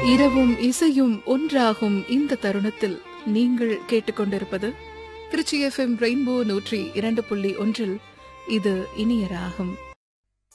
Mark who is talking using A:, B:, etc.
A: இரவும் இசையும் ஒன்றாகும் இந்த தருணத்தில் நீங்கள் கேட்டுக்கொண்டிருப்பது திருச்சி FM ரெயின்போ 102.1. இது இனிய ராகம்.